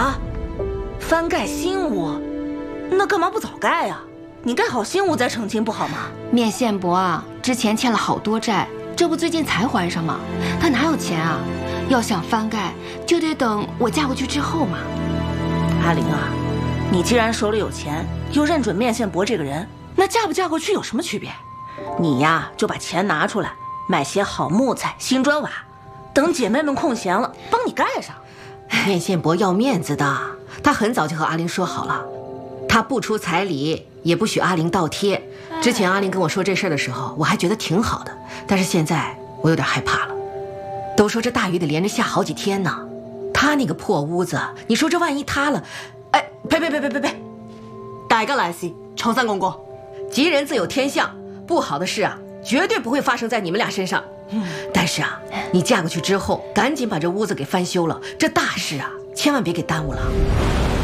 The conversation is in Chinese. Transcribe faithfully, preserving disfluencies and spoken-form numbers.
啊，翻盖新屋，那干嘛不早盖呀？你盖好新屋再成亲不好吗？ 面线伯啊，之前欠了好多债，这不最近才还上吗？他哪有钱啊？要想翻盖，就得等我嫁过去之后嘛。 阿玲啊，你既然手里有钱，又认准面线伯这个人，那嫁不嫁过去有什么区别？你呀，就把钱拿出来，买些好木材、新砖瓦，等姐妹们空闲了，帮你盖上。 面线伯要面子的，他很早就和阿玲说好了，他不出彩礼，也不许阿玲倒贴。之前阿玲跟我说这事儿的时候，我还觉得挺好的，但是现在我有点害怕了。都说这大雨得连着下好几天呢，他那个破屋子，你说这万一塌了，哎，呸呸呸呸呸呸！大家来先，청산公公，吉人自有天相，不好的事啊，绝对不会发生在你们俩身上。嗯，但是啊，你嫁过去之后，赶紧把这屋子给翻修了，这大事啊，千万别给耽误了。